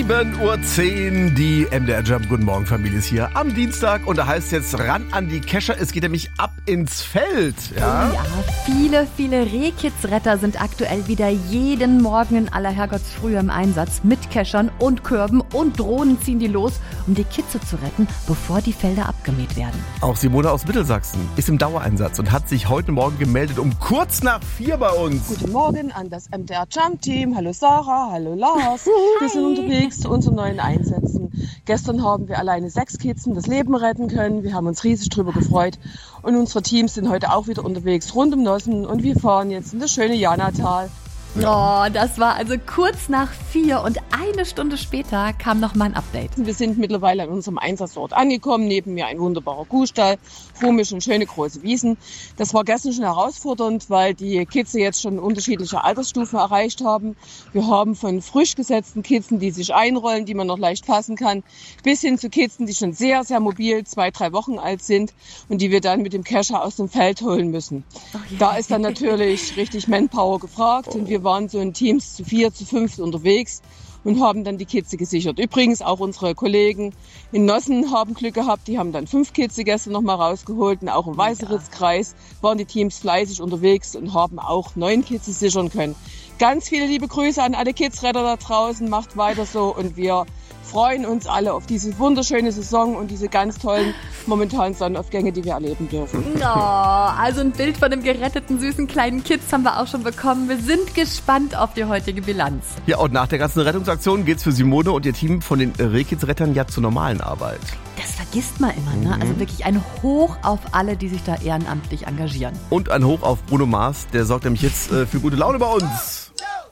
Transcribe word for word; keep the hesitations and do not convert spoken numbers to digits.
sieben Uhr zehn, die M D R Jump. Guten Morgen, Familie ist hier am Dienstag und da heißt jetzt ran an die Kescher. Es geht nämlich ab ins Feld. Ja, ja viele, viele Rehkitzretter sind aktuell wieder jeden Morgen in aller Herrgottsfrühe im Einsatz. Mit Keschern und Körben und Drohnen ziehen die los, um die Kitze zu retten, bevor die Felder abgemäht werden. Auch Simone aus Mittelsachsen ist im Dauereinsatz und hat sich heute Morgen gemeldet um kurz nach vier bei uns. Guten Morgen an das M D R Jump Team. Hallo Sarah, hallo Lars. Wir sind unterwegs zu unseren neuen Einsätzen. Gestern haben wir alleine sechs Kitzen das Leben retten können. Wir haben uns riesig drüber gefreut. Und unsere Teams sind heute auch wieder unterwegs rund um Nossen. Und wir fahren jetzt in das schöne Janatal. Oh, das war also kurz nach vier und eine Stunde später kam noch mal ein Update. Wir sind mittlerweile an unserem Einsatzort angekommen. Neben mir ein wunderbarer Kuhstall, Fuhrmisch und schöne große Wiesen. Das war gestern schon herausfordernd, weil die Kitze jetzt schon unterschiedliche Altersstufen erreicht haben. Wir haben von frisch gesetzten Kitzen, die sich einrollen, die man noch leicht fassen kann, bis hin zu Kitzen, die schon sehr, sehr mobil, zwei, drei Wochen alt sind und die wir dann mit dem Kescher aus dem Feld holen müssen. Oh yeah. Da ist dann natürlich richtig Manpower gefragt und wir waren so in Teams zu vier, zu fünf unterwegs und haben dann die Kitze gesichert. Übrigens auch unsere Kollegen in Nossen haben Glück gehabt, die haben dann fünf Kitze gestern noch mal rausgeholt und auch im Weißeritzkreis waren die Teams fleißig unterwegs und haben auch neun Kitze sichern können. Ganz viele liebe Grüße an alle Kitzretter da draußen, macht weiter so und wir freuen uns alle auf diese wunderschöne Saison und diese ganz tollen momentanen Sonnenaufgänge, die wir erleben dürfen. Oh, also ein Bild von dem geretteten, süßen kleinen Kitz haben wir auch schon bekommen. Wir sind gespannt auf die heutige Bilanz. Ja, und nach der ganzen Rettungsaktion geht's für Simone und ihr Team von den Rehkitzrettern ja zur normalen Arbeit. Das vergisst man immer, ne? Mhm. Also wirklich ein Hoch auf alle, die sich da ehrenamtlich engagieren. Und ein Hoch auf Bruno Mars, der sorgt nämlich jetzt äh, für gute Laune bei uns.